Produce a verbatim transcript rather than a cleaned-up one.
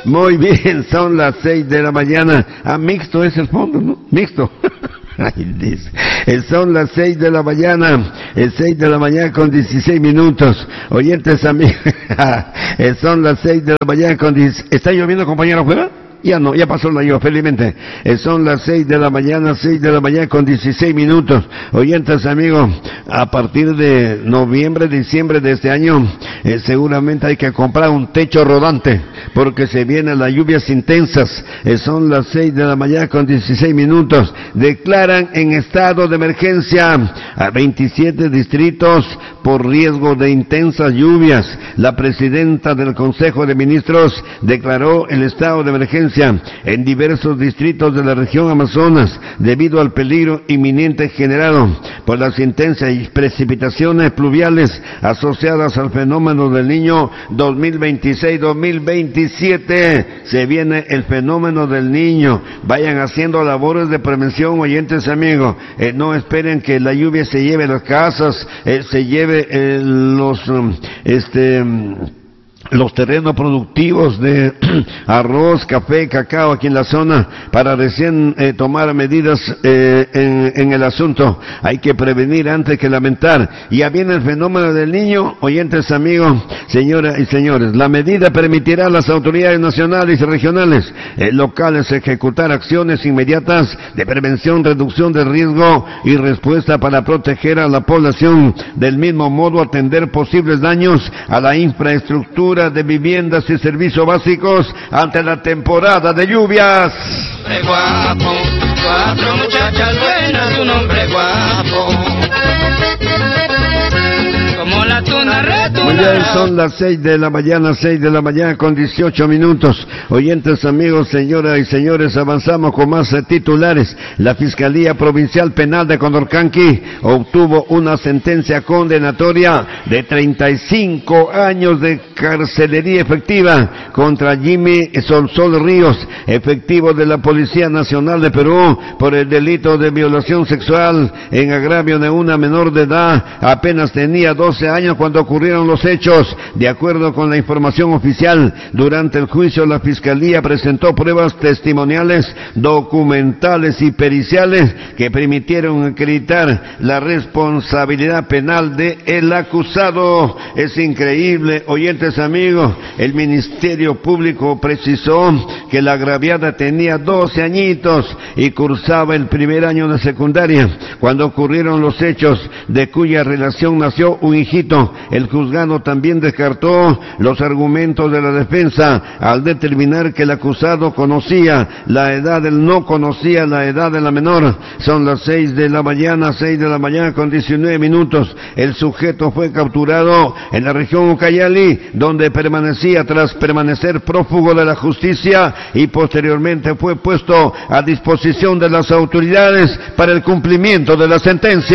Muy bien, son las seis de la mañana. Ah, mixto es el fondo, ¿no? Mixto. Ay, dice. Son las seis de la mañana, es seis de la mañana con dieciséis minutos. Oyentes amigos, son las seis de la mañana con diez. ¿Está lloviendo, compañero, afuera? Ya no, ya pasó la lluvia, felizmente. Eh, son las seis de la mañana, seis de la mañana con dieciséis minutos. Oyentes amigos, a partir de noviembre, diciembre de este año, eh, seguramente hay que comprar un techo rodante, porque se vienen las lluvias intensas. Eh, son las seis de la mañana con dieciséis minutos. Declaran en estado de emergencia a veintisiete distritos por riesgo de intensas lluvias. La presidenta del Consejo de Ministros declaró el estado de emergencia en diversos distritos de la región Amazonas debido al peligro inminente generado por las intensas precipitaciones pluviales asociadas al fenómeno del Niño dos mil veintiséis dos mil veintisiete. Se viene el fenómeno del Niño. Vayan haciendo labores de prevención, oyentes amigos. Eh, no esperen que la lluvia se lleve las casas, eh, se lleve eh, los um, este los terrenos productivos de arroz, café, cacao aquí en la zona, para recién eh, tomar medidas eh, en, en el asunto. Hay que prevenir antes que lamentar. Ya viene el fenómeno del Niño, oyentes amigos, señoras y señores. La medida permitirá a las autoridades nacionales y regionales, eh, locales, ejecutar acciones inmediatas de prevención, reducción del riesgo y respuesta para proteger a la población. Del mismo modo, atender posibles daños a la infraestructura de viviendas y servicios básicos ante la temporada de lluvias. Hombre guapo, cuatro muchachas buenas, un hombre guapo. Como la tuna retunará. Muy bien, son las seis de la mañana, seis de la mañana con dieciocho minutos. Oyentes amigos, señoras y señores, avanzamos con más eh, titulares. La Fiscalía Provincial Penal de Condorcanqui obtuvo una sentencia condenatoria de treinta y cinco años de carcelería efectiva contra Jimmy Solsol Ríos, efectivo de la Policía Nacional de Perú, por el delito de violación sexual en agravio de una menor de edad. Apenas tenía doce años cuando ocurrieron los hechos. De acuerdo con la información oficial, durante el juicio la Fiscalía presentó pruebas testimoniales, documentales y periciales que permitieron acreditar la responsabilidad penal de el acusado. Es increíble, oyentes amigos, el Ministerio Público precisó que la agraviada tenía doce añitos y cursaba el primer año de secundaria cuando ocurrieron los hechos, de cuya relación nació un hijito. El juzgado también descartó los argumentos de la defensa al determinar que el acusado conocía la edad, él no conocía la edad de la menor. Son las seis de la mañana, seis de la mañana con diecinueve minutos. El sujeto fue capturado en la región Ucayali, donde permanecía tras permanecer prófugo de la justicia, y posteriormente fue puesto a disposición de las autoridades para el cumplimiento de la sentencia.